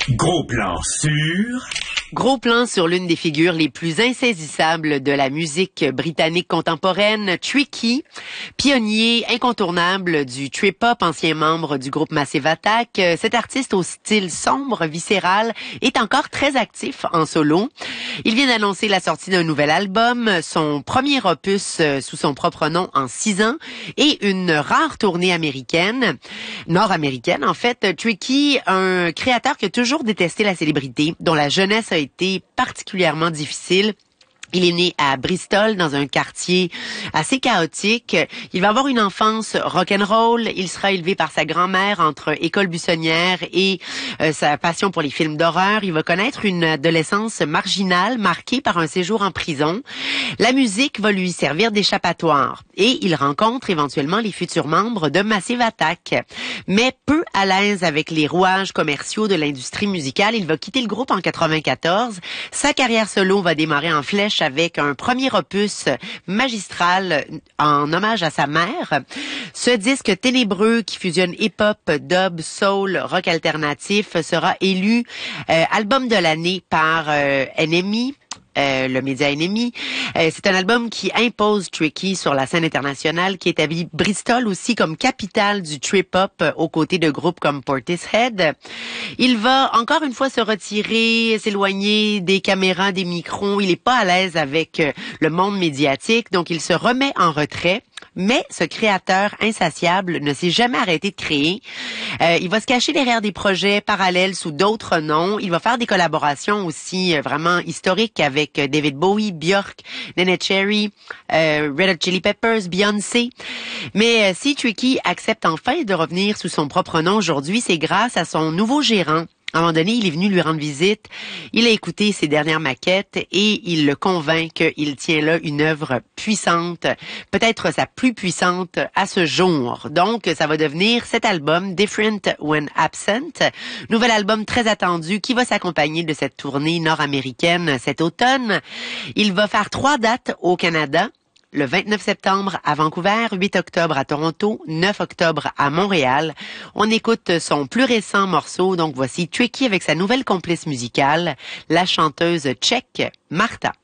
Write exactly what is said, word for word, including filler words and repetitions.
Gros plan sur... Gros plan sur l'une des figures les plus insaisissables de la musique britannique contemporaine, Tricky, pionnier incontournable du trip-hop, ancien membre du groupe Massive Attack. Cet artiste au style sombre, viscéral, est encore très actif en solo. Il vient d'annoncer la sortie d'un nouvel album, son premier opus sous son propre nom en six ans, et une rare tournée américaine, nord-américaine en fait. Tricky, un créateur qui a toujours détesté la célébrité, dont la jeunesse a été particulièrement difficile. Il est né à Bristol, dans un quartier assez chaotique. Il va avoir une enfance rock'n'roll. Il sera élevé par sa grand-mère entre école buissonnière et euh, sa passion pour les films d'horreur. Il va connaître une adolescence marginale, marquée par un séjour en prison. La musique va lui servir d'échappatoire. Et il rencontre éventuellement les futurs membres de Massive Attack. Mais peu à l'aise avec les rouages commerciaux de l'industrie musicale, il va quitter le groupe en quatre-vingt-quatorze. Sa carrière solo va démarrer en flèche avec un premier opus magistral en hommage à sa mère. Ce disque ténébreux qui fusionne hip-hop, dub, soul, rock alternatif sera élu euh, album de l'année par euh, N M E. Euh, le média ennemi. Euh, c'est un album qui impose Tricky sur la scène internationale, qui établit Bristol aussi comme capitale du trip-hop euh, aux côtés de groupes comme Portishead. Il va encore une fois se retirer, s'éloigner des caméras, des micros. Il n'est pas à l'aise avec euh, le monde médiatique, donc il se remet en retrait. Mais ce créateur insatiable ne s'est jamais arrêté de créer. Euh, il va se cacher derrière des projets parallèles sous d'autres noms. Il va faire des collaborations aussi euh, vraiment historiques avec euh, David Bowie, Björk, Neneh Cherry, euh, Red Hot Chili Peppers, Beyoncé. Mais euh, si Tricky accepte enfin de revenir sous son propre nom aujourd'hui, c'est grâce à son nouveau gérant. À un moment donné, il est venu lui rendre visite, il a écouté ses dernières maquettes et il le convainc qu'il tient là une œuvre puissante, peut-être sa plus puissante à ce jour. Donc, ça va devenir cet album, Different When Absent, nouvel album très attendu qui va s'accompagner de cette tournée nord-américaine cet automne. Il va faire trois dates au Canada. Le vingt-neuf septembre à Vancouver, huit octobre à Toronto, neuf octobre à Montréal. On écoute son plus récent morceau, donc voici Tricky avec sa nouvelle complice musicale, la chanteuse tchèque Marta.